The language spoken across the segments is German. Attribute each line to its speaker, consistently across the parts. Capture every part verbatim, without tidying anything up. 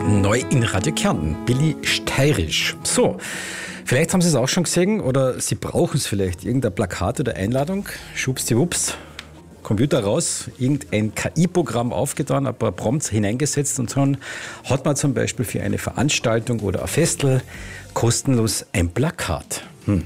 Speaker 1: neu in Radio Kärnten. Billy Steirisch. So, vielleicht haben Sie es auch schon gesehen oder Sie brauchen es vielleicht. Irgendein Plakat oder Einladung. Schubsdiwups. Computer raus, irgendein K I-Programm aufgetan, ein paar Prompts hineingesetzt und dann hat man zum Beispiel für eine Veranstaltung oder ein Festel kostenlos ein Plakat. Hm.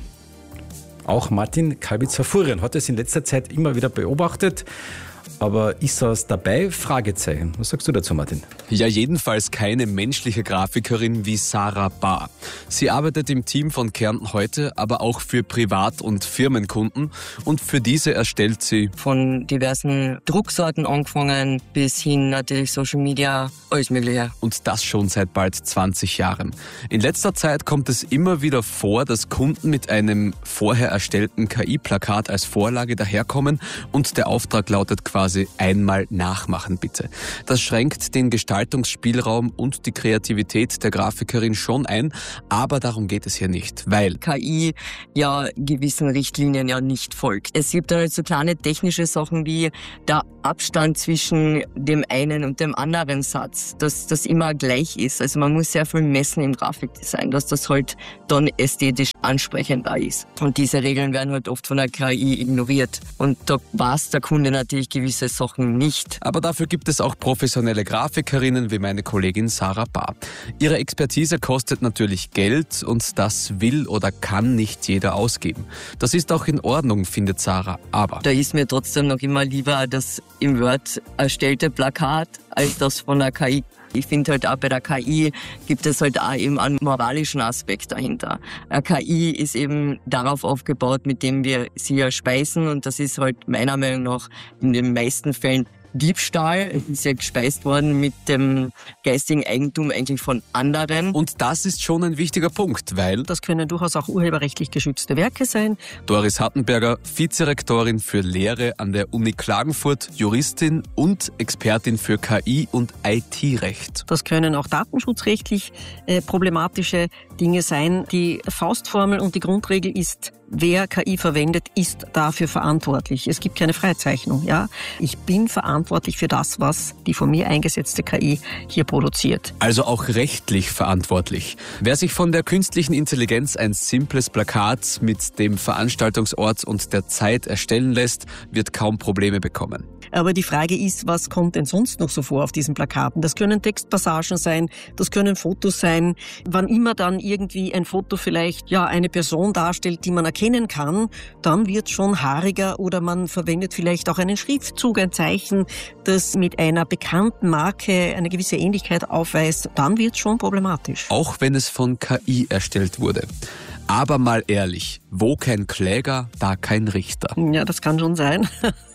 Speaker 1: Auch Martin Kalbitzer-Furien hat es in letzter Zeit immer wieder beobachtet. Aber ist das dabei? Fragezeichen. Was sagst du dazu, Martin?
Speaker 2: Ja, jedenfalls keine menschliche Grafikerin wie Sarah Bahr. Sie arbeitet im Team von Kärnten heute, aber auch für Privat- und Firmenkunden. Und für diese erstellt sie
Speaker 3: von diversen Drucksorten angefangen bis hin natürlich Social Media, alles Mögliche.
Speaker 2: Und das schon seit bald zwanzig Jahren. In letzter Zeit kommt es immer wieder vor, dass Kunden mit einem vorher erstellten K I-Plakat als Vorlage daherkommen und der Auftrag lautet quasi einmal nachmachen bitte. Das schränkt den Gestaltungsspielraum und die Kreativität der Grafikerin schon ein, aber darum geht es hier nicht, weil
Speaker 3: K I ja gewissen Richtlinien ja nicht folgt. Es gibt halt so kleine technische Sachen wie der Abstand zwischen dem einen und dem anderen Satz, dass das immer gleich ist. Also man muss sehr viel messen im Grafikdesign, dass das halt dann ästhetisch ansprechender ist. Und diese Regeln werden halt oft von der K I ignoriert. Und da weiß der Kunde natürlich gewisse Sachen nicht.
Speaker 2: Aber dafür gibt es auch professionelle Grafikerinnen wie meine Kollegin Sarah Bahr. Ihre Expertise kostet natürlich Geld und das will oder kann nicht jeder ausgeben. Das ist auch in Ordnung, findet Sarah. Aber
Speaker 3: da ist mir trotzdem noch immer lieber das im Word erstellte Plakat als das von der K I. Ich finde halt auch bei der K I gibt es halt auch eben einen moralischen Aspekt dahinter. Eine K I ist eben darauf aufgebaut, mit dem wir sie ja speisen und das ist halt meiner Meinung nach in den meisten Fällen Diebstahl. Es ist ja gespeist worden mit dem geistigen Eigentum eigentlich von anderen.
Speaker 2: Und das ist schon ein wichtiger Punkt, weil
Speaker 4: das können durchaus auch urheberrechtlich geschützte Werke sein.
Speaker 2: Doris Hattenberger, Vizerektorin für Lehre an der Uni Klagenfurt, Juristin und Expertin für K I und I T-Recht.
Speaker 4: Das können auch datenschutzrechtlich äh, problematische Dinge sein. Die Faustformel und die Grundregel ist, wer K I verwendet, ist dafür verantwortlich. Es gibt keine Freizeichnung. Ja? Ich bin verantwortlich für das, was die von mir eingesetzte K I hier produziert.
Speaker 2: Also auch rechtlich verantwortlich. Wer sich von der künstlichen Intelligenz ein simples Plakat mit dem Veranstaltungsort und der Zeit erstellen lässt, wird kaum Probleme bekommen.
Speaker 4: Aber die Frage ist, was kommt denn sonst noch so vor auf diesen Plakaten? Das können Textpassagen sein, das können Fotos sein. Wann immer dann irgendwie ein Foto vielleicht ja eine Person darstellt, die man erkennen kann, dann wird schon haariger oder man verwendet vielleicht auch einen Schriftzug, ein Zeichen, das mit einer bekannten Marke eine gewisse Ähnlichkeit aufweist. Dann wird es schon problematisch.
Speaker 2: Auch wenn es von K I erstellt wurde. Aber mal ehrlich, wo kein Kläger, da kein Richter.
Speaker 4: Ja, das kann schon sein.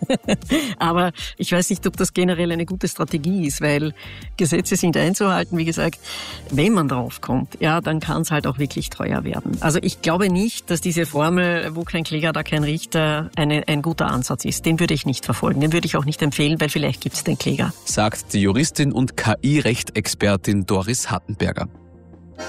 Speaker 4: Aber ich weiß nicht, ob das generell eine gute Strategie ist, weil Gesetze sind einzuhalten. Wie gesagt, wenn man drauf kommt, ja, dann kann es halt auch wirklich teuer werden. Also ich glaube nicht, dass diese Formel, wo kein Kläger, da kein Richter, eine, ein guter Ansatz ist. Den würde ich nicht verfolgen. Den würde ich auch nicht empfehlen, weil vielleicht gibt es den Kläger.
Speaker 2: Sagt die Juristin und K I-Recht-Expertin Doris Hattenberger.